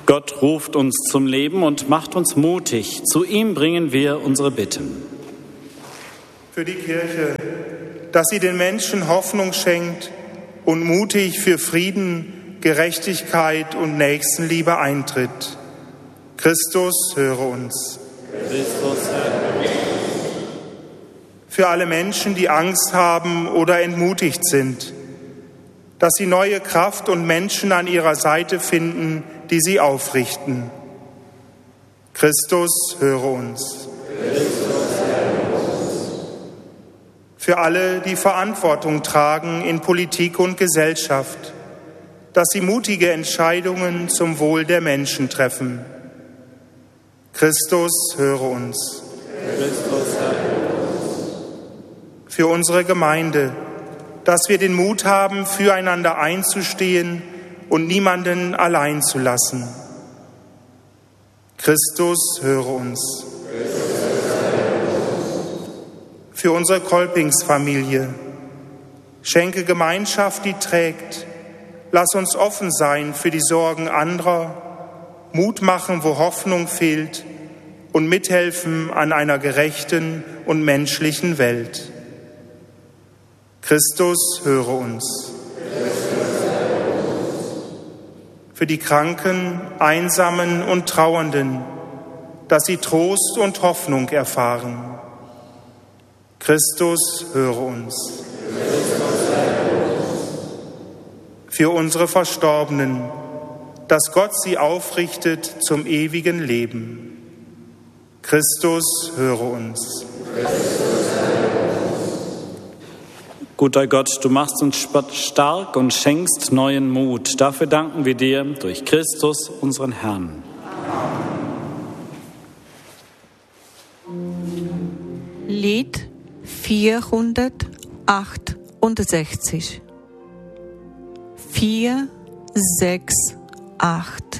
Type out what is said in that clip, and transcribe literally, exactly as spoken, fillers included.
Gott ruft uns zum Leben und macht uns mutig. Zu ihm bringen wir unsere Bitten. Für die Kirche, dass sie den Menschen Hoffnung schenkt und mutig für Frieden, Gerechtigkeit und Nächstenliebe eintritt. Christus, höre uns. Christus, höre uns. Für alle Menschen, die Angst haben oder entmutigt sind, dass sie neue Kraft und Menschen an ihrer Seite finden, die sie aufrichten. Christus, höre uns. Christus, höre uns. Für alle, die Verantwortung tragen in Politik und Gesellschaft, dass sie mutige Entscheidungen zum Wohl der Menschen treffen. Christus, höre uns. Christus, höre uns. Für unsere Gemeinde, dass wir den Mut haben, füreinander einzustehen und niemanden allein zu lassen. Christus, höre uns. Für unsere Kolpingsfamilie, schenke Gemeinschaft, die trägt. Lass uns offen sein für die Sorgen anderer, Mut machen, wo Hoffnung fehlt und mithelfen an einer gerechten und menschlichen Welt. Christus, höre uns. Für die Kranken, Einsamen und Trauernden, dass sie Trost und Hoffnung erfahren. Christus, höre uns. Für unsere Verstorbenen, dass Gott sie aufrichtet zum ewigen Leben. Christus, höre uns. Guter Gott, du machst uns stark und schenkst neuen Mut. Dafür danken wir dir durch Christus, unseren Herrn. Lied vierhundertachtundsechzig. vier, sechs, acht.